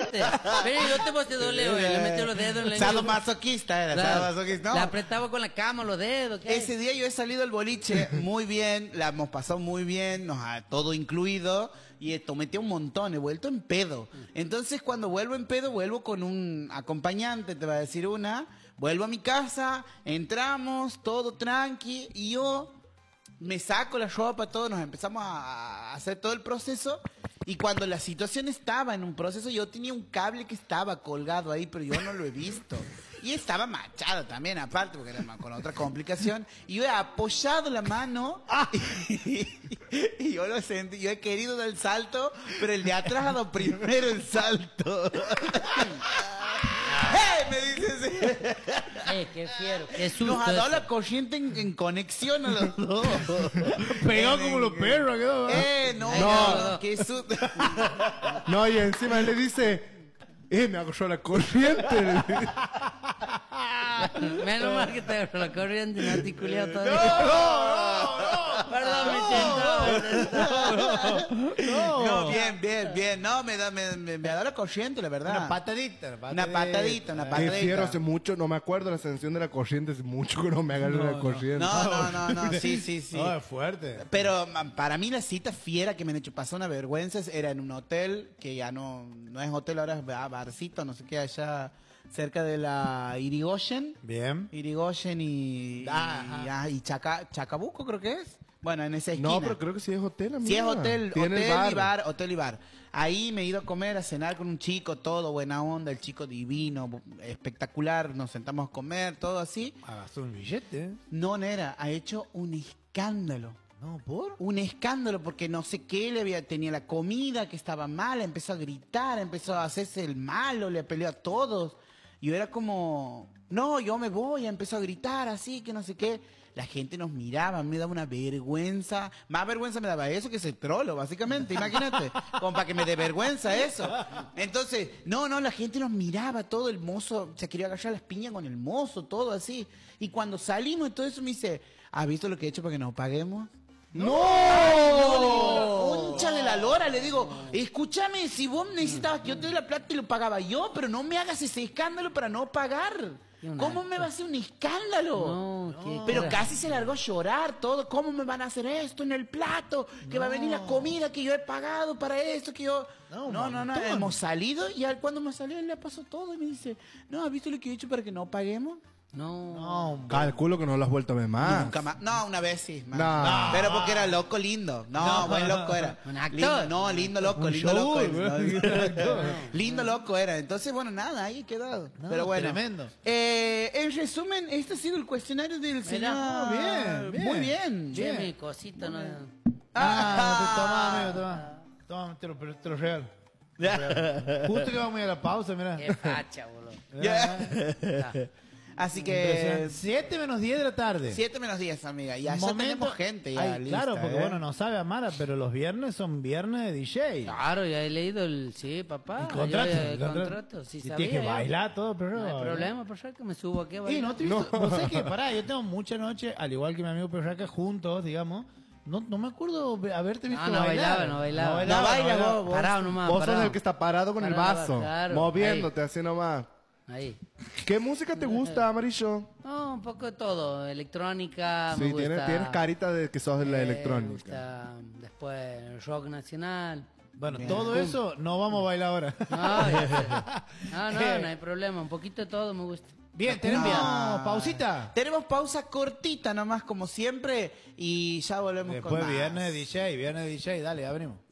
¿viste? Pero no te puedes doler, güey. Le metió los dedos en la Sadomasoquista era, Claro. sadomasoquista. No. Le apretaba con la cama los dedos. ¿qué? Ese día yo he salido al boliche muy bien, la hemos pasado muy bien, todo incluido, y esto metí un montón, he vuelto en pedo. Entonces cuando vuelvo en pedo, vuelvo con un acompañante, te va a decir vuelvo a mi casa, entramos, todo tranqui, y yo me saco la ropa, todo, nos empezamos a hacer todo el proceso, y cuando la situación estaba en un proceso, yo tenía un cable que estaba colgado ahí, pero yo no lo he visto. Y estaba machado también, aparte, porque era con otra complicación. Y yo he apoyado la mano y yo lo sentí. Yo he querido dar el salto, pero el de atrás ha dado primero el salto. ¡Hey! Me dices. Qué fiero, qué susto. Nos ha dado eso. la corriente en conexión a los dos. Pegado como los perros. Quedó. No, qué susto. No, y encima él le dice, me agarró la corriente. Menos mal que te agarró la corriente y no articulado todavía. Perdón, me intentó. No, bien. No, me ha dado la corriente, la verdad. Una patadita. Una patadita. Fiero, hace mucho, no me acuerdo la sensación de la corriente, hace mucho que no me agarré la corriente. No, sí. No, es fuerte. Pero para mí la cita fiera que me han hecho pasar una vergüenza era en un hotel, que ya no es hotel, ahora es barcito, no sé qué, allá cerca de la Irigoyen. Bien. Irigoyen y Chacabuco creo que es. Bueno, en esa esquina. No, pero creo que sí es hotel, amiga. Sí es hotel Tiene hotel y bar. Ahí me he ido a comer, a cenar con un chico, todo buena onda, el chico divino, espectacular, nos sentamos a comer, todo así. Gastó un billete. No, Nera, ha hecho un escándalo. No, ¿por? Un escándalo porque no sé qué, tenía la comida que estaba mala, empezó a gritar, empezó a hacerse el malo, le peleó a todos. Y yo era como, no, yo me voy, empezó a gritar así, que no sé qué. La gente nos miraba, me daba una vergüenza. Más vergüenza me daba eso que ese trolo, básicamente, imagínate. Como para que me dé vergüenza eso. Entonces, no, la gente nos miraba, todo el mozo, se quería agarrar las piñas con el mozo, todo así. Y cuando salimos y todo eso me dice, ¿has visto lo que he hecho para que nos paguemos? ¡No! Concha de la lora, le digo, escúchame, si vos necesitabas que yo te dé la plata y lo pagaba yo, pero no me hagas ese escándalo para no pagar. ¿Cómo me va a hacer un escándalo? Pero casi se largó a llorar todo. ¿Cómo me van a hacer esto en el plato? Que va a venir la comida que yo he pagado para esto, que yo... No. Hemos salido y cuando me salió él le pasó todo y me dice, no, ¿has visto lo que he hecho para que no paguemos? No. Calculo que no lo has vuelto a ver más. Nunca más. No, una vez sí. Más. No. Pero porque era loco lindo. Buen loco era. Un actor. Lindo loco. Lindo loco era. Entonces, bueno, nada, ahí he quedado. Pero bueno. Tremendo. En resumen, este ha sido el cuestionario del señor. Bien. Muy bien. Che, mi cosita no... Toma, te lo regalo. Justo que vamos a ir a la pausa, mira. Qué facha, boludo. Así que 7 menos 10 de la tarde. 7 menos 10, amiga. Y allá tenemos gente ya Ay, lista, claro, porque bueno, no sabe Amara, pero los viernes son viernes de DJ. Claro, ya he leído el... Sí, papá. El contrato. El contrato, sí, Y sabía. tienes que yo. bailar todo, pero No hay problema, por favor, que me subo aquí a Y bailar. no te he visto. Vos sabés que, pará, yo tengo muchas noches, al igual que mi amigo Perraca, juntos, digamos. No me acuerdo haberte visto no bailar. No bailaba. No baila vos. Parado nomás, Vos sos parado. el que está parado con el Parado, vaso, claro. moviéndote así nomás. Ahí. ¿Qué música te gusta, Amarillo? No, un poco de todo. Electrónica, Sí, me gusta. tienes carita de que sos de la Me electrónica. gusta, después rock nacional. Bueno, todo eso no vamos a bailar ahora. No hay problema. Un poquito de todo me gusta. Bien, tenemos pausita. Tenemos pausa cortita nomás, como siempre. Y ya volvemos Después con más. viernes de DJ, dale, abrimos.